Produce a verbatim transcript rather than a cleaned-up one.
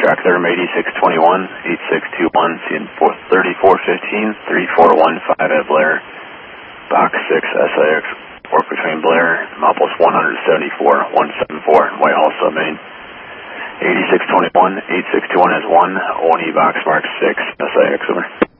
track there, eighty-six twenty-one, eighty-six twenty-one, seeing thirty-four fifteen, three four one five at Blair, box six S I X, work between Blair, Milepost one seventy-four, one seventy-four, and Whitehall Submain. eighty-six twenty-one, eighty-six twenty-one is one, O and E box mark six, S I X, over.